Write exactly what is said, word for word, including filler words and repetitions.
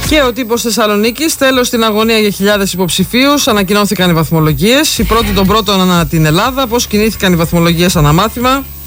Και ο τύπος Θεσσαλονίκης, τέλος στην αγωνία για χιλιάδες υποψηφίους. Ανακοινώθηκαν οι βαθμολογίες. Οι πρώτοι των πρώτων ανά την Ελλάδα. Πώς κινήθηκαν οι βαθμολογίες αναμάθημα.